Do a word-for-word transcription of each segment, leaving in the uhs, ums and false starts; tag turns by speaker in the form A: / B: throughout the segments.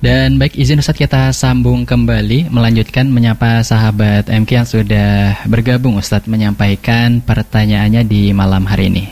A: Dan baik, izin Ustadz kita sambung kembali, melanjutkan menyapa sahabat M K yang sudah bergabung Ustadz menyampaikan pertanyaannya di malam hari ini.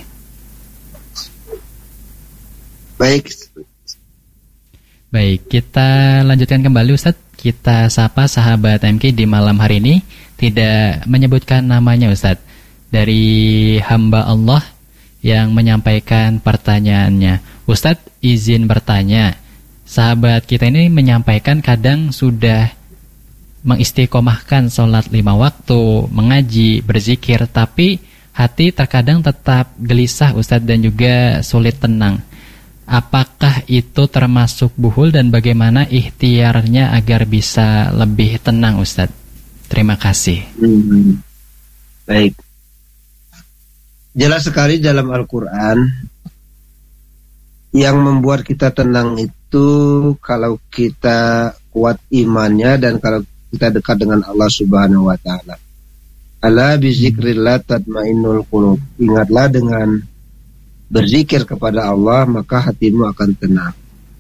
B: Baik.
A: Baik, kita lanjutkan kembali Ustadz. Kita sapa sahabat M K di malam hari ini, tidak menyebutkan namanya Ustadz, dari hamba Allah yang menyampaikan pertanyaannya. Ustadz izin bertanya, sahabat kita ini menyampaikan kadang sudah mengistiqomahkan sholat lima waktu, mengaji, berzikir, tapi hati terkadang tetap gelisah Ustadz dan juga sulit tenang. Apakah itu termasuk buhul dan bagaimana ikhtiarnya agar bisa lebih tenang Ustadz? Terima kasih.
B: Hmm. Baik. Jelas sekali dalam Al-Quran, yang membuat kita tenang itu kalau kita kuat imannya dan kalau kita dekat dengan Allah Subhanahu wa taala. Ala bi zikrillah tatmainnul qulub. Ingatlah dengan berzikir kepada Allah maka hatimu akan tenang.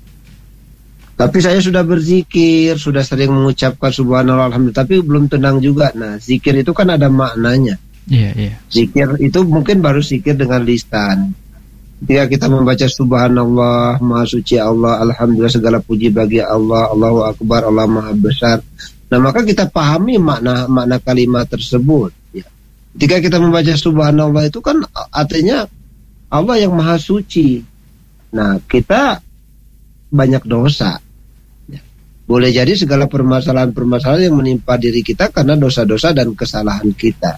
B: Tapi saya sudah berzikir, sudah sering mengucapkan subhanallah alhamdulillah, tapi belum tenang juga. Nah, zikir itu kan ada maknanya.
A: Iya, yeah, iya. Yeah.
B: Zikir itu mungkin baru zikir dengan lisan. Ketika kita membaca subhanallah, maha suci Allah, alhamdulillah, segala puji bagi Allah, Allahu akbar, Allah maha besar. Nah, maka kita pahami makna makna kalimat tersebut. Ya. Ketika kita membaca subhanallah itu kan artinya Allah yang maha suci. Nah, kita banyak dosa. Ya. Boleh jadi segala permasalahan-permasalahan yang menimpa diri kita karena dosa-dosa dan kesalahan kita.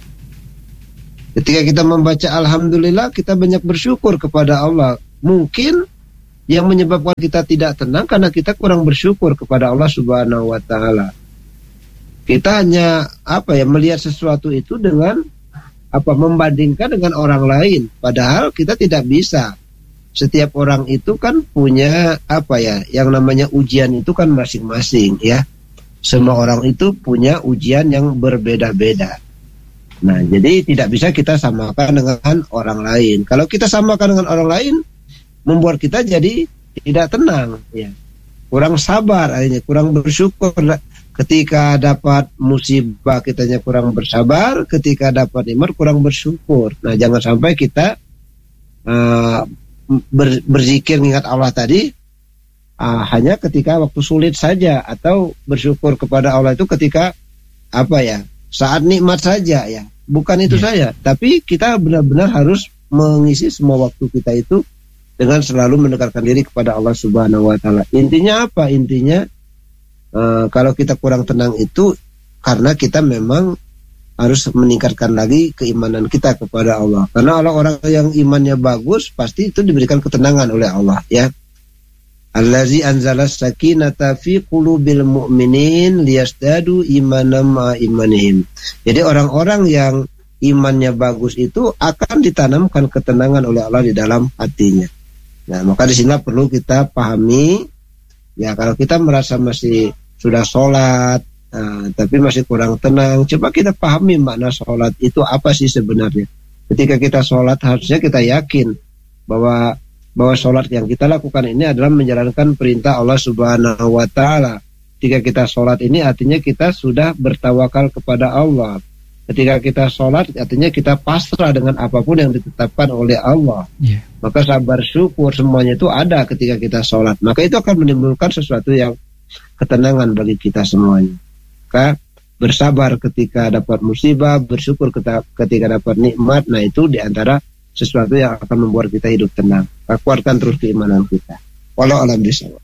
B: Ketika kita membaca alhamdulillah, kita banyak bersyukur kepada Allah. Mungkin yang menyebabkan kita tidak tenang karena kita kurang bersyukur kepada Allah Subhanahu wa taala. Kita hanya apa ya melihat sesuatu itu dengan apa membandingkan dengan orang lain, padahal kita tidak bisa. Setiap orang itu kan punya apa ya, yang namanya ujian itu kan masing-masing ya. Semua orang itu punya ujian yang berbeda-beda. Nah, jadi tidak bisa kita samakan dengan orang lain. Kalau kita samakan dengan orang lain, membuat kita jadi tidak tenang ya. Kurang sabar akhirnya, kurang bersyukur. Ketika dapat musibah kitanya kurang bersabar, ketika dapat nikmat kurang bersyukur. Nah, jangan sampai kita uh, ber, berzikir mengingat Allah tadi uh, hanya ketika waktu sulit saja, atau bersyukur kepada Allah itu ketika apa ya, saat nikmat saja ya. Bukan itu yeah. saja, tapi kita benar-benar harus mengisi semua waktu kita itu dengan selalu mendekatkan diri kepada Allah Subhanahu wa taala. Intinya apa? Intinya Uh, kalau kita kurang tenang itu karena kita memang harus meningkatkan lagi keimanan kita kepada Allah. Karena orang-orang yang imannya bagus pasti itu diberikan ketenangan oleh Allah ya. Allazi anzala sakinata fi qulubil mu'minin liyasdadu imanan ma imanihim. Jadi orang-orang yang imannya bagus itu akan ditanamkan ketenangan oleh Allah di dalam hatinya. Nah, maka di sini perlu kita pahami ya, kalau kita merasa masih sudah sholat, nah, tapi masih kurang tenang, coba kita pahami makna sholat itu apa sih sebenarnya. Ketika kita sholat harusnya kita yakin bahwa bahwa sholat yang kita lakukan ini adalah menjalankan perintah Allah Subhanahu wa taala. Ketika kita sholat ini artinya kita sudah bertawakal kepada Allah. Ketika kita sholat artinya kita pasrah dengan apapun yang ditetapkan oleh Allah. Yeah. Maka sabar syukur semuanya itu ada ketika kita sholat. Maka itu akan menimbulkan sesuatu yang ketenangan bagi kita semuanya. Maka bersabar ketika dapat musibah, bersyukur ketika dapat nikmat. Nah, itu diantara sesuatu yang akan membuat kita hidup tenang. Kuatkan terus keimanan kita. Wallahu a'lam bishawab.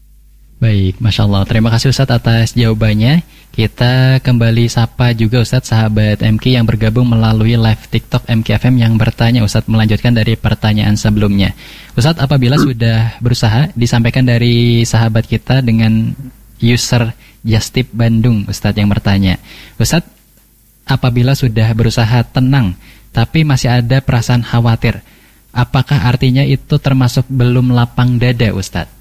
A: Baik, Masya Allah. Terima kasih Ustadz atas jawabannya. Kita kembali sapa juga Ustadz sahabat M K yang bergabung melalui live TikTok M K F M yang bertanya. Ustadz melanjutkan dari pertanyaan sebelumnya. Ustadz, apabila sudah berusaha, disampaikan dari sahabat kita dengan user Justip Bandung, Ustadz yang bertanya. Ustadz, apabila sudah berusaha tenang, tapi masih ada perasaan khawatir, apakah artinya itu termasuk belum lapang dada Ustadz?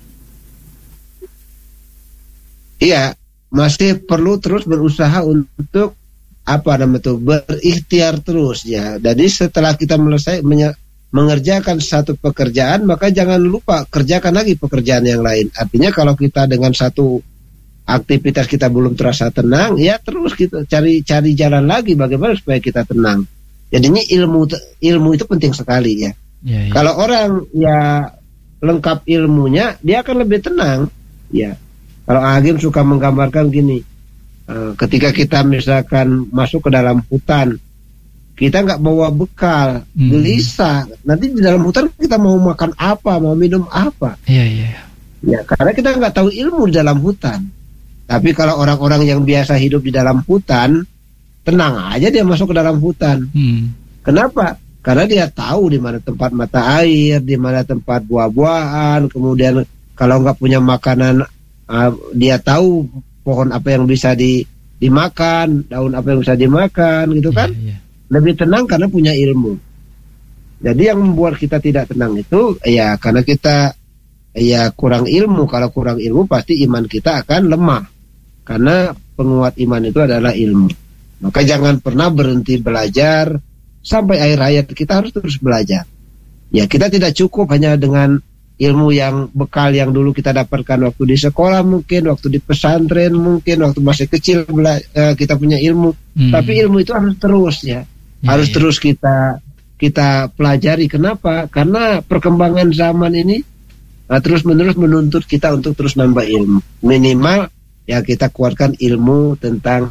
B: Iya, masih perlu terus berusaha untuk apa namanya itu berikhtiar terus ya. Jadi setelah kita melesai menye, mengerjakan satu pekerjaan, maka jangan lupa kerjakan lagi pekerjaan yang lain. Artinya kalau kita dengan satu aktivitas kita belum terasa tenang, ya terus kita cari cari jalan lagi bagaimana supaya kita tenang. Jadinya ilmu ilmu itu penting sekali ya. Ya, ya. Kalau orang ya lengkap ilmunya, dia akan lebih tenang. Ya. Kalau Agim suka menggambarkan gini, uh, ketika kita misalkan masuk ke dalam hutan, kita nggak bawa bekal, hmm. gelisah. Nanti di dalam hutan kita mau makan apa, mau minum apa? Iya, iya. Ya, karena kita nggak tahu ilmu di dalam hutan. Tapi kalau orang-orang yang biasa hidup di dalam hutan, tenang aja dia masuk ke dalam hutan. Hmm. Kenapa? Karena dia tahu di mana tempat mata air, di mana tempat buah-buahan. Kemudian kalau nggak punya makanan, uh, dia tahu pohon apa yang bisa di, dimakan, daun apa yang bisa dimakan, gitu kan? Yeah, yeah. Lebih tenang karena punya ilmu. Jadi yang membuat kita tidak tenang itu ya karena kita ya kurang ilmu. Kalau kurang ilmu pasti iman kita akan lemah. Karena penguat iman itu adalah ilmu. Maka jangan pernah berhenti belajar sampai akhir hayat. Kita harus terus belajar. Ya kita tidak cukup hanya dengan ilmu yang bekal yang dulu kita dapatkan waktu di sekolah mungkin, waktu di pesantren mungkin, waktu masih kecil bela- kita punya ilmu. Hmm. Tapi ilmu itu harus terus ya. Ya, harus ya. terus kita kita pelajari. Kenapa? Karena perkembangan zaman ini nah, terus menerus menuntut kita untuk terus nambah ilmu. Minimal ya kita kuatkan ilmu tentang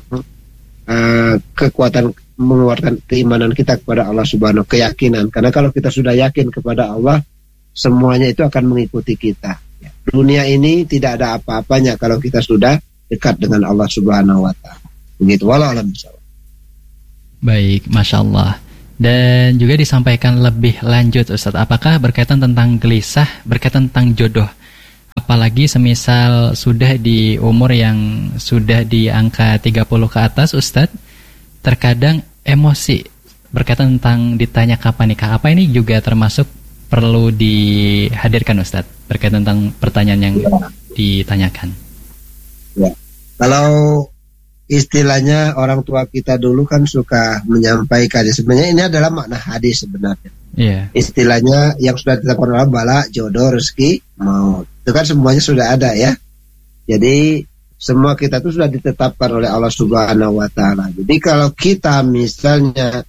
B: uh, kekuatan menguatkan keimanan kita kepada Allah Subhanahu, keyakinan. Karena kalau kita sudah yakin kepada Allah, semuanya itu akan mengikuti kita. Ya. Dunia ini tidak ada apa-apanya kalau kita sudah dekat dengan Allah Subhanahu wa taala. Begitu. Wallahu a'lam bishawab.
A: Baik, Masya Allah. Dan juga disampaikan lebih lanjut Ustaz, apakah berkaitan tentang gelisah, berkaitan tentang jodoh, apalagi semisal sudah di umur yang sudah di angka tiga puluh ke atas Ustaz, terkadang emosi berkaitan tentang ditanya kapan nikah, apa ini juga termasuk perlu dihadirkan Ustaz, berkaitan tentang pertanyaan yang ya. ditanyakan.
B: Ya. Kalau istilahnya orang tua kita dulu kan suka menyampaikan, sebenarnya ini adalah makna hadis sebenarnya. Yeah. Istilahnya yang sudah ditetapkan oleh bala, jodoh, rezeki, maut. Itu kan semuanya sudah ada ya. Jadi semua kita itu sudah ditetapkan oleh Allah Subhanahu wa taala. Jadi kalau kita misalnya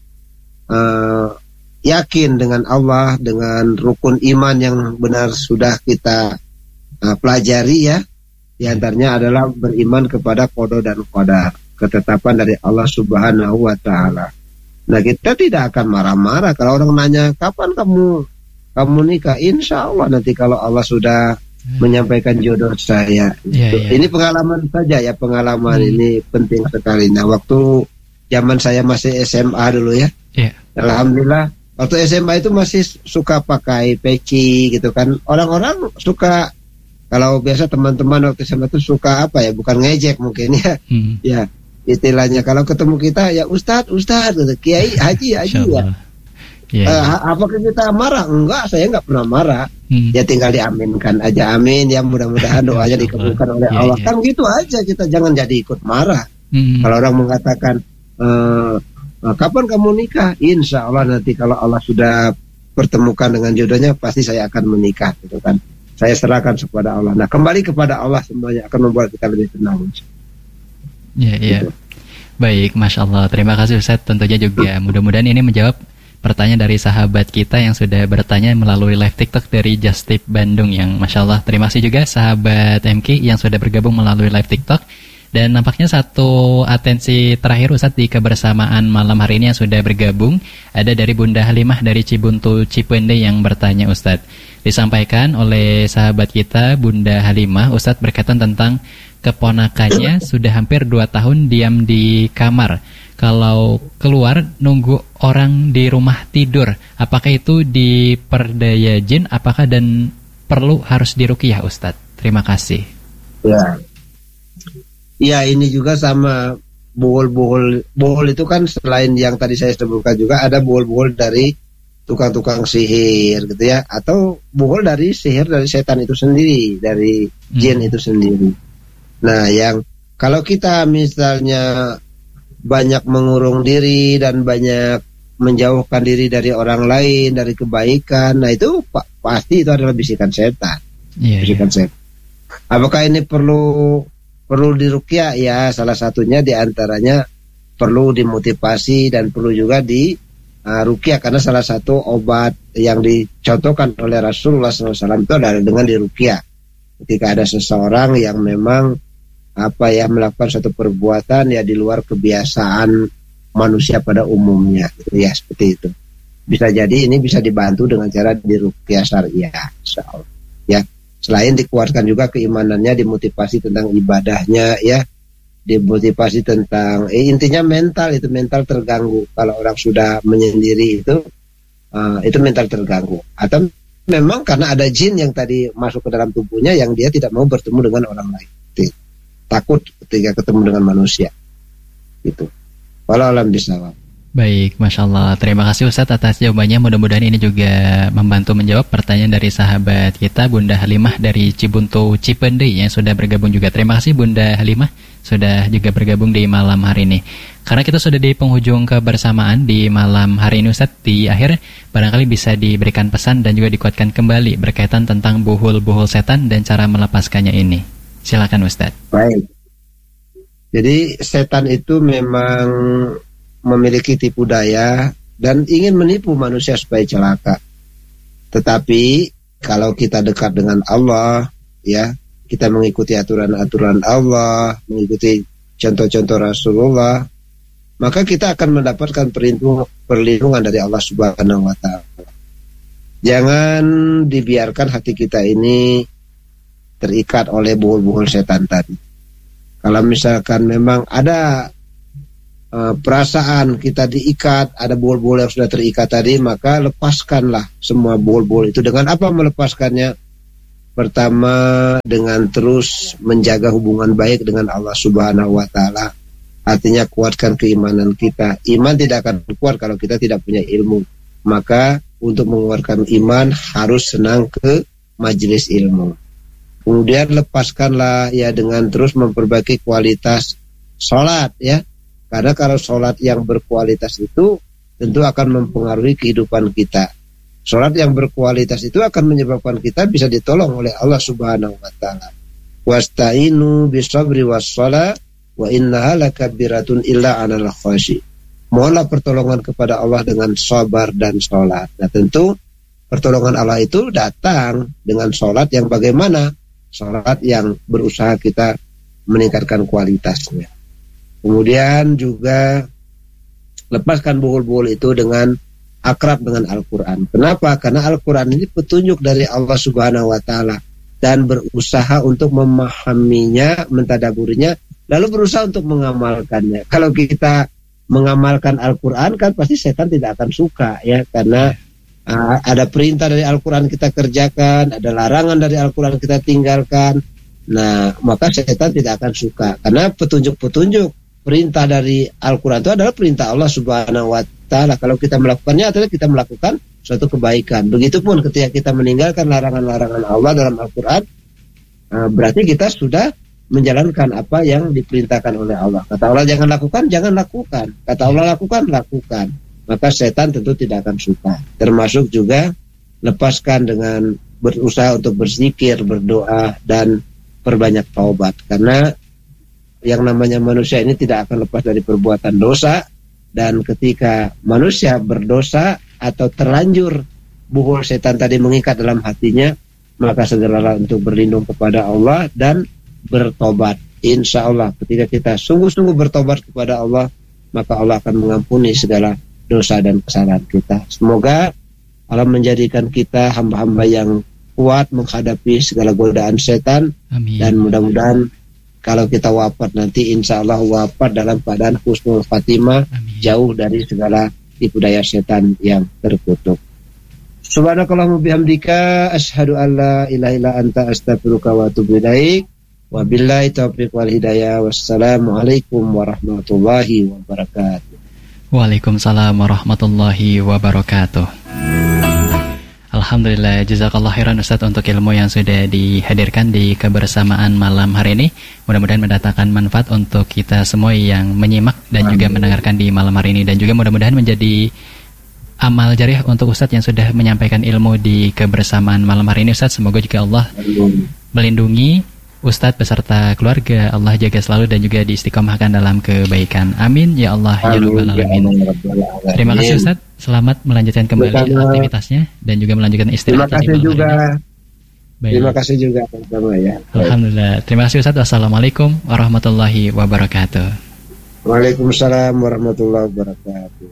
B: uh, yakin dengan Allah, dengan rukun iman yang benar sudah kita uh, pelajari ya. Di antaranya adalah beriman kepada qada dan qadar, ketetapan dari Allah Subhanahu wa taala. Nah, kita tidak akan marah-marah kalau orang nanya kapan kamu kamu nikah. Insya Allah nanti kalau Allah sudah hmm. menyampaikan jodoh saya. Yeah, yeah. Ini pengalaman saja ya, pengalaman hmm. ini penting sekali. Nah, waktu zaman saya masih S M A dulu ya. Yeah. Alhamdulillah waktu S M A itu masih suka pakai peci gitu kan. Orang-orang suka, kalau biasa teman-teman waktu S M A itu suka apa ya, bukan ngejek mungkin ya, hmm. ya istilahnya kalau ketemu kita ya Ustadz, Ustadz, gitu. Kiai, Haji, Haji ya. Yeah. Uh, apakah kita marah? Enggak, saya enggak pernah marah. Hmm. Ya tinggal diaminkan aja, amin ya, mudah-mudahan doanya dikabulkan oleh yeah, Allah. Yeah. Kan gitu aja, kita jangan jadi ikut marah. Hmm. Kalau orang mengatakan uh, kapan kamu nikah? Insya Allah nanti kalau Allah sudah pertemukan dengan jodohnya pasti saya akan menikah, gitu kan. Saya serahkan kepada Allah. Nah, kembali kepada Allah semuanya akan membuat kita lebih tenang.
A: Ya, ya. Gitu. Baik, Masya Allah. Terima kasih Ustaz. Tentunya juga mudah-mudahan ini menjawab pertanyaan dari sahabat kita yang sudah bertanya melalui live TikTok dari Just Tip Bandung yang Masya Allah. Terima kasih juga sahabat M K yang sudah bergabung melalui live TikTok. Dan nampaknya satu atensi terakhir Ustaz di kebersamaan malam hari ini yang sudah bergabung, ada dari Bunda Halimah dari Cibuntu Cipende yang bertanya Ustaz. Disampaikan oleh sahabat kita Bunda Halimah, Ustaz, berkaitan tentang keponakannya sudah hampir dua tahun diam di kamar. Kalau keluar nunggu orang di rumah tidur. Apakah itu diperdaya jin? Apakah dan perlu harus diruqyah Ustaz? Terima kasih.
B: Ya. Ya, ini juga sama bohol-bohol. Bohol itu kan selain yang tadi saya sebutkan juga ada bohol-bohol dari tukang-tukang sihir gitu ya, atau bohol dari sihir dari setan itu sendiri, dari jin hmm. itu sendiri. Nah, yang kalau kita misalnya banyak mengurung diri dan banyak menjauhkan diri dari orang lain, dari kebaikan. Nah itu pa- pasti itu adalah bisikan setan. Yeah, bisikan yeah. setan. Apakah ini perlu perlu diruqyah? Ya, salah satunya diantaranya perlu dimotivasi dan perlu juga di uh, ruqyah, karena salah satu obat yang dicontohkan oleh Rasulullah shallallahu alaihi wasallam itu adalah dengan diruqyah. Ketika ada seseorang yang memang apa ya melakukan suatu perbuatan ya di luar kebiasaan manusia pada umumnya, ya seperti itu. Bisa jadi ini bisa dibantu dengan cara diruqyah syariah, insyaallah. Ya, selain dikuatkan juga keimanannya, dimotivasi tentang ibadahnya, ya, dimotivasi tentang eh, intinya mental itu mental terganggu. Kalau orang sudah menyendiri itu uh, itu mental terganggu. Atau memang karena ada jin yang tadi masuk ke dalam tubuhnya yang dia tidak mau bertemu dengan orang lain. Takut ketika ketemu dengan manusia. Gitu. Walau alam bisawab.
A: Baik, Masya Allah. Terima kasih Ustadz atas jawabannya. Mudah-mudahan ini juga membantu menjawab pertanyaan dari sahabat kita Bunda Halimah dari Cibuntu Cipende yang sudah bergabung juga. Terima kasih Bunda Halimah sudah juga bergabung di malam hari ini. Karena kita sudah di penghujung kebersamaan di malam hari ini Ustadz, di akhir barangkali bisa diberikan pesan dan juga dikuatkan kembali berkaitan tentang buhul-buhul setan dan cara melepaskannya ini. Silakan Ustadz.
B: Baik. Jadi setan itu memang memiliki tipu daya dan ingin menipu manusia supaya celaka. Tetapi kalau kita dekat dengan Allah, ya, kita mengikuti aturan-aturan Allah, mengikuti contoh-contoh Rasulullah, maka kita akan mendapatkan perlindungan dari Allah Subhanahu wa taala. Jangan dibiarkan hati kita ini terikat oleh buhul-buhul setan tadi. Kalau misalkan memang ada uh, perasaan kita diikat, ada buhul-buhul yang sudah terikat tadi, maka lepaskanlah semua buhul-buhul itu. Dengan apa melepaskannya? Pertama, dengan terus menjaga hubungan baik dengan Allah Subhanahu wa taala. Artinya kuatkan keimanan kita. Iman tidak akan kuat kalau kita tidak punya ilmu. Maka untuk menguatkan iman harus senang ke majelis ilmu. Kemudian lepaskanlah ya dengan terus memperbaiki kualitas sholat, ya. Karena kalau sholat yang berkualitas itu tentu akan mempengaruhi kehidupan kita. Sholat yang berkualitas itu akan menyebabkan kita bisa ditolong oleh Allah Subhanahu wa taala. Wasta'inu bisabri wassala wa innaha lakabiratun illa 'alal khashi. Mohonlah pertolongan kepada Allah dengan sabar dan sholat. Nah tentu pertolongan Allah itu datang dengan sholat yang bagaimana? Sholat yang berusaha kita meningkatkan kualitasnya. Kemudian juga lepaskan buhul-buhul itu dengan akrab dengan Al-Quran. Kenapa? Karena Al-Quran ini petunjuk dari Allah Subhanahu wa taala dan berusaha untuk memahaminya, mentadaburinya, lalu berusaha untuk mengamalkannya. Kalau kita mengamalkan Al-Quran kan pasti setan tidak akan suka, ya, karena Uh, ada perintah dari Al-Quran kita kerjakan, ada larangan dari Al-Quran kita tinggalkan. Nah, maka setan tidak akan suka. Karena petunjuk-petunjuk perintah dari Al-Quran itu adalah perintah Allah Subhanahu wa taala. Kalau kita melakukannya adalah kita melakukan suatu kebaikan. Begitupun ketika kita meninggalkan larangan-larangan Allah dalam Al-Quran, uh, berarti kita sudah menjalankan apa yang diperintahkan oleh Allah. Kata Allah jangan lakukan, jangan lakukan. Kata Allah lakukan, lakukan. Maka setan tentu tidak akan suka. Termasuk juga lepaskan dengan berusaha untuk berzikir, berdoa, dan perbanyak taubat. Karena yang namanya manusia ini tidak akan lepas dari perbuatan dosa. Dan ketika manusia berdosa atau terlanjur buhul setan tadi mengikat dalam hatinya, maka segeralah untuk berlindung kepada Allah dan bertobat. Insya Allah ketika kita sungguh-sungguh bertobat kepada Allah, maka Allah akan mengampuni segala dosa dan kesalahan kita. Semoga Allah menjadikan kita hamba-hamba yang kuat menghadapi segala godaan setan. Amin. Dan mudah-mudahan kalau kita wafat nanti insya Allah wafat dalam keadaan husnul khatimah, jauh dari segala tipu daya setan yang terkutuk. Subhanakallahumma bihamdika asyhadu an la ilaha illa anta astaghfiruka wa atubu ilaik. Wabillahi taufiq wal hidayah. Wassalamualaikum warahmatullahi wabarakatuh.
A: Waalaikumsalam warahmatullahi wabarakatuh. Alhamdulillah, jazakallah khairan Ustaz untuk ilmu yang sudah dihadirkan di kebersamaan malam hari ini. Mudah-mudahan mendatangkan manfaat untuk kita semua yang menyimak dan Amin. Juga mendengarkan di malam hari ini. Dan juga mudah-mudahan menjadi amal jariah untuk Ustadz yang sudah menyampaikan ilmu di kebersamaan malam hari ini Ustadz. Semoga juga Allah melindungi Ustadz beserta keluarga, Allah jaga selalu dan juga diistiqomahkan dalam kebaikan. Amin ya Allah ya Rabbal Alamin. Terima kasih Ustadz. Selamat melanjutkan kembali Bersama. aktivitasnya dan juga melanjutkan istirahat.
B: Terima kasih juga. Terima kasih juga sama ya.
A: Alhamdulillah. Terima kasih Ustadz. Wassalamualaikum warahmatullahi wabarakatuh.
B: Waalaikumsalam warahmatullahi wabarakatuh.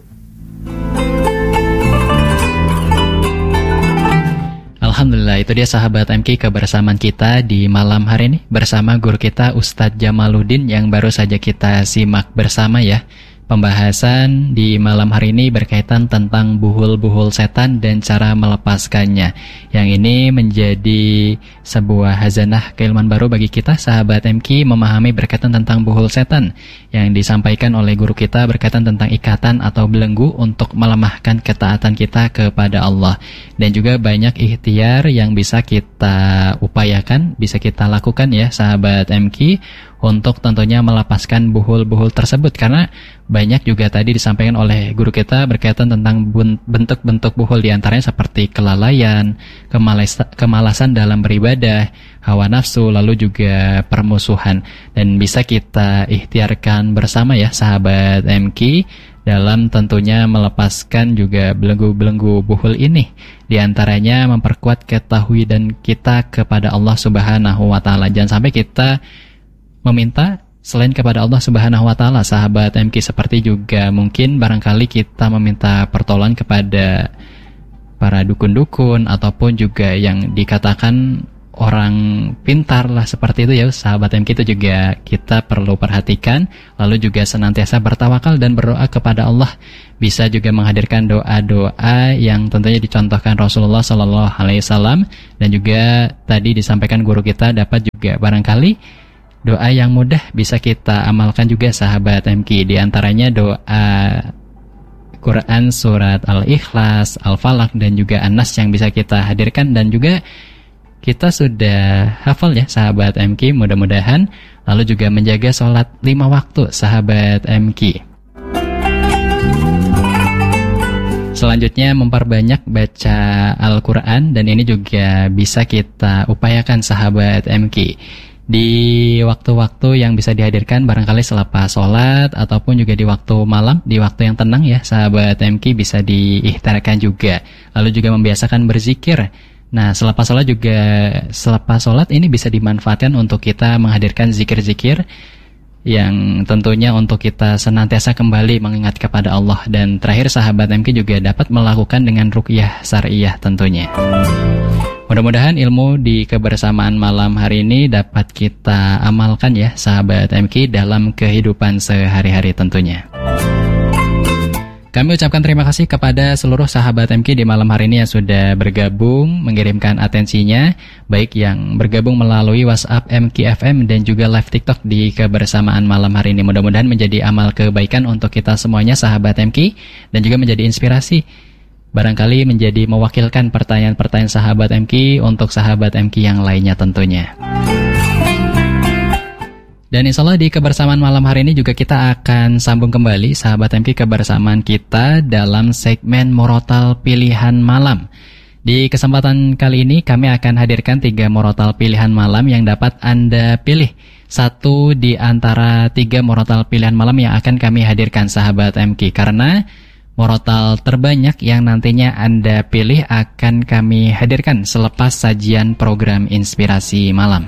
A: Alhamdulillah, itu dia sahabat M K kebersamaan kita di malam hari ini bersama guru kita Ustadz Jamaluddin yang baru saja kita simak bersama ya. Pembahasan di malam hari ini berkaitan tentang buhul-buhul setan dan cara melepaskannya. Yang ini menjadi sebuah hazanah keilmuan baru bagi kita sahabat M K memahami berkaitan tentang buhul setan yang disampaikan oleh guru kita berkaitan tentang ikatan atau belenggu untuk melemahkan ketaatan kita kepada Allah. Dan juga banyak ikhtiar yang bisa kita upayakan, bisa kita lakukan ya sahabat M K untuk tentunya melepaskan buhul-buhul tersebut, karena banyak juga tadi disampaikan oleh guru kita berkaitan tentang bentuk-bentuk buhul diantaranya seperti kelalaian, kemalasan dalam beribadah, hawa nafsu, lalu juga permusuhan. Dan bisa kita ikhtiarkan bersama ya sahabat M K dalam tentunya melepaskan juga belenggu-belenggu buhul ini. Di antaranya memperkuat ketauhidan kita kepada Allah Subhanahu wa taala. Jangan sampai kita meminta selain kepada Allah Subhanahu wa taala sahabat M K, seperti juga mungkin barangkali kita meminta pertolongan kepada para dukun-dukun ataupun juga yang dikatakan orang pintar lah seperti itu ya sahabat M K, itu juga kita perlu perhatikan. Lalu juga senantiasa bertawakal dan berdoa kepada Allah. Bisa juga menghadirkan doa-doa yang tentunya dicontohkan Rasulullah Sallallahu Alaihi Wasallam. Dan juga tadi disampaikan guru kita dapat juga barangkali doa yang mudah bisa kita amalkan juga sahabat M K. Di antaranya doa Quran surat Al-Ikhlas, Al-Falaq dan juga An-Nas yang bisa kita hadirkan. Dan juga kita sudah hafal ya sahabat M K mudah-mudahan. Lalu juga menjaga sholat lima waktu sahabat M K. Selanjutnya memperbanyak baca Al-Quran, dan ini juga bisa kita upayakan sahabat M K di waktu-waktu yang bisa dihadirkan, barangkali selepas sholat ataupun juga di waktu malam, di waktu yang tenang ya sahabat M K bisa diikhtiarkan juga. Lalu juga membiasakan berzikir. Nah selepas sholat juga, selepas sholat ini bisa dimanfaatkan untuk kita menghadirkan zikir-zikir yang tentunya untuk kita senantiasa kembali mengingat kepada Allah. Dan terakhir sahabat M K juga dapat melakukan dengan ruqyah syariah tentunya. Mudah-mudahan ilmu di kebersamaan malam hari ini dapat kita amalkan ya sahabat M K dalam kehidupan sehari-hari tentunya. Kami ucapkan terima kasih kepada seluruh sahabat M K di malam hari ini yang sudah bergabung, mengirimkan atensinya, baik yang bergabung melalui WhatsApp M K F M dan juga live TikTok di kebersamaan malam hari ini. Mudah-mudahan menjadi amal kebaikan untuk kita semuanya sahabat M K dan juga menjadi inspirasi. Barangkali menjadi mewakilkan pertanyaan-pertanyaan sahabat M K untuk sahabat M K yang lainnya tentunya. Dan insya Allah di kebersamaan malam hari ini juga kita akan sambung kembali sahabat M K kebersamaan kita dalam segmen Murotal Pilihan Malam. Di kesempatan kali ini kami akan hadirkan tiga murotal pilihan malam yang dapat Anda pilih. Satu di antara tiga murotal pilihan malam yang akan kami hadirkan sahabat M K, karena murotal terbanyak yang nantinya Anda pilih akan kami hadirkan selepas sajian program Inspirasi Malam.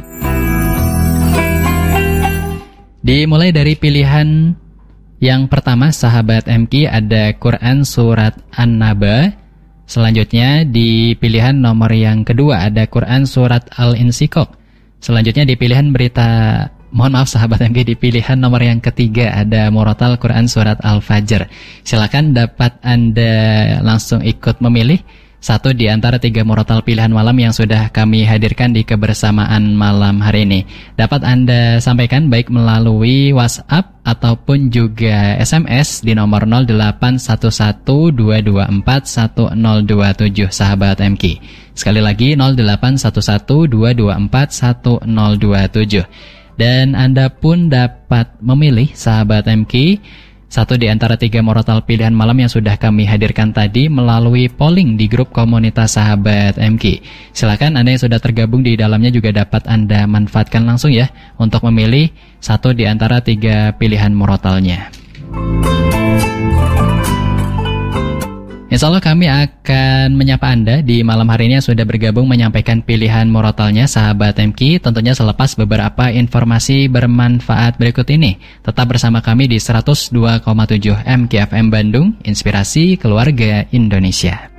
A: Dimulai dari pilihan yang pertama sahabat M K ada Quran surat An-Naba. Selanjutnya di pilihan nomor yang kedua ada Quran surat Al-Insyikok. Selanjutnya di pilihan berita, mohon maaf sahabat M K, di pilihan nomor yang ketiga ada murotal Quran surat Al-Fajr. Silakan dapat Anda langsung ikut memilih satu di antara tiga murotal pilihan malam yang sudah kami hadirkan di kebersamaan malam hari ini. Dapat Anda sampaikan baik melalui WhatsApp ataupun juga S M S di nomor nol delapan satu satu dua dua empat satu nol dua tujuh sahabat M K. Sekali lagi nol delapan satu satu dua dua empat satu nol dua tujuh. Dan Anda pun dapat memilih sahabat M K satu di antara tiga murotal pilihan malam yang sudah kami hadirkan tadi melalui polling di grup komunitas sahabat M K. Silakan Anda yang sudah tergabung di dalamnya juga dapat Anda manfaatkan langsung ya untuk memilih satu di antara tiga pilihan murotalnya. Insya Allah kami akan menyapa Anda di malam hari ini yang sudah bergabung menyampaikan pilihan murotalnya sahabat M K, tentunya selepas beberapa informasi bermanfaat berikut ini. Tetap bersama kami di seratus dua koma tujuh M K F M Bandung, Inspirasi Keluarga Indonesia.